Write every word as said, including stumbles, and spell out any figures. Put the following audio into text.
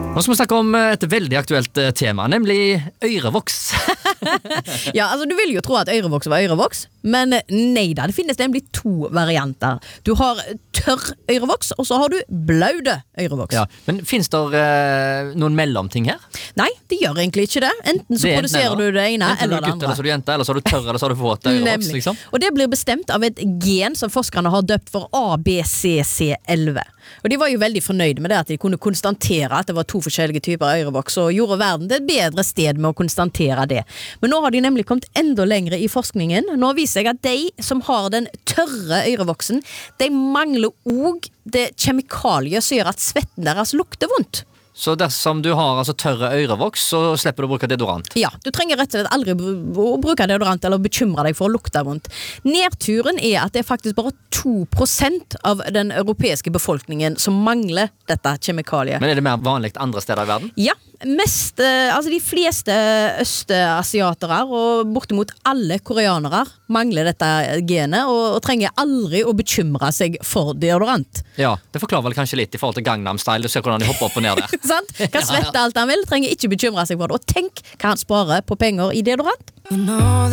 Nå skal vi snakke om et veldig aktuelt tema, nemlig ørevoks. Ja, altså du vil jo tro at ørevoks var ørevoks, men nei da, det finnes nemlig to varianter. Du har tørr ørevoks, og så har du blaude ørevoks. Ja, men finnes det uh, noen mellomting her? Nei, det gjør egentlig ikke det. Enten så det produserer du det ene enten eller det gutt, andre. Eller så er du jente, eller så har du tørr, eller så har du våt ørevoks, liksom. Og det blir bestemt av et gen som forskerne har døpt for A B C C elleve. Og de var jo veldig fornøyde med det at de kunne konstatere at det var to forskjellige typer ørevoks, og gjorde verden til et bedre sted med å konstatere det. Men nå har de nemlig kommet enda lengre i forskningen. Nå viser jeg at de som har den tørre ørevoksen, de mangler også det kjemikaliet som gjør at svetten deres lukter vondt. Så dersom du har altså, tørre ørevoks, så slipper du å bruke deodorant? Ja, du trenger rett og slett aldri å bruke deodorant eller bekymre deg for å lukte vondt. Nedturen er at det er faktisk bare to prosent av den europeiske befolkningen som mangler dette kjemikaliet. Men er det mer vanlig andre steder i verden? Ja, mest, altså de fleste østasiatere og bortimot alle koreanere mangler dette genet og, og trenger aldri å bekymre seg for deodorant. Ja, det forklarer vel kanskje litt i forhold til Gangnam Style. Du ser hvordan de hopper opp og ned der. Sant? Kan svette alt han vil, trenger ikke bekymre seg for det. Og tenk hva han sparer på penger i deodorant.